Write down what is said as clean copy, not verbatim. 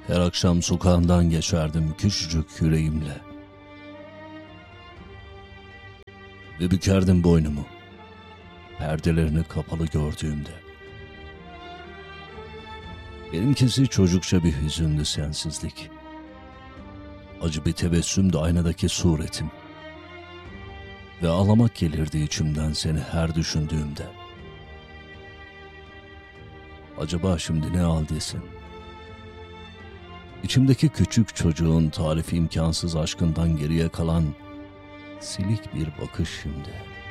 Her akşam sokağından geçerdim küçücük yüreğimle. Ve bükerdim boynumu, perdelerini kapalı gördüğümde. Benimkisi çocukça bir hüzündü, sensizlik. Acı bir tebessümdü aynadaki suretim. Ve ağlamak gelirdi içimden seni her düşündüğümde. Acaba şimdi ne haldesin? İçimdeki küçük çocuğun tarifi imkansız aşkından geriye kalan silik bir bakış şimdi.